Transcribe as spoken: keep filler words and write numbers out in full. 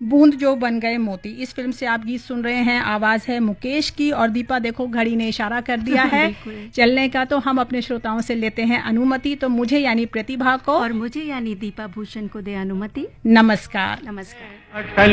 बूंद जो बन गए मोती, इस फिल्म से आप गीत सुन रहे हैं। आवाज है मुकेश की और दीपा देखो घड़ी ने इशारा कर दिया है चलने का, तो हम अपने श्रोताओं से लेते हैं अनुमति। तो मुझे यानी प्रतिभा को और मुझे यानी दीपा भूषण को दे अनुमति। नमस्कार। नमस्कार।